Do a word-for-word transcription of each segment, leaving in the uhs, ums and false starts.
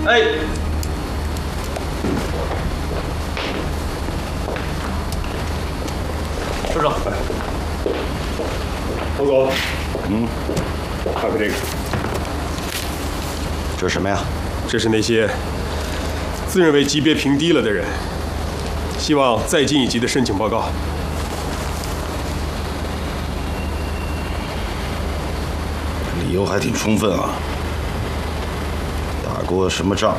哎，首长， 冯总， 嗯， 看看这个， 这是什么呀？ 这是那些自认为级别评低了的人，希望再进一级的申请报告。 理由还挺充分啊。打过什么仗？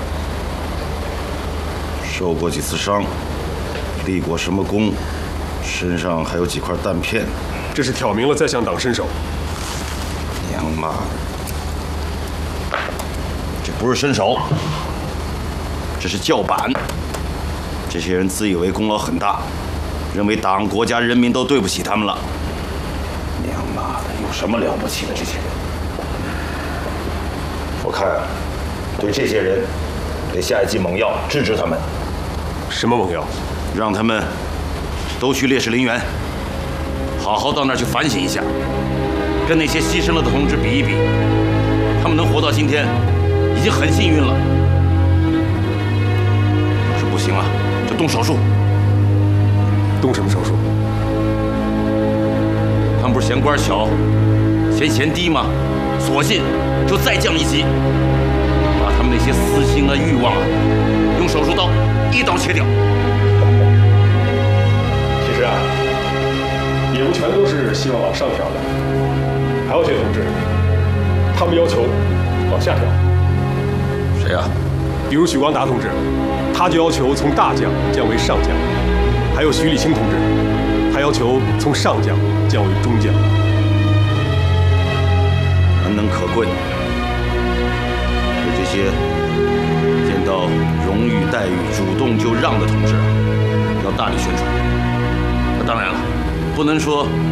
受过几次伤？立过什么功？身上还有几块弹片？ 这是挑明了在向党伸手。 娘妈的，这不是伸手，这是叫板。这些人自以为功劳很大，认为党、国家、人民都对不起他们了。娘妈的，有什么了不起的？这些人，我看对这些人得下一剂猛药，治治他们。 什么猛药？ 让他们都去烈士陵园，好好到那儿去反省一下，跟那些牺牲了的同志比一比，他们能活到今天，已经很幸运了。要是不行了，就动手术。 动什么手术？ 他们不是嫌官小，嫌嫌低吗？索性就再降一级，把他们那些私心啊、欲望啊，用手术刀一刀切掉。 其实啊，也不全都是希望往上调的，还有些同志，他们要求往下调。 谁呀、啊？ 比如许光达同志，他就要求从大将降为上将；还有徐立清同志，他要求从上将降为中将。 难能可贵。对这些见到荣誉待遇主动就让的同志啊，要大力宣传。那当然了，不能说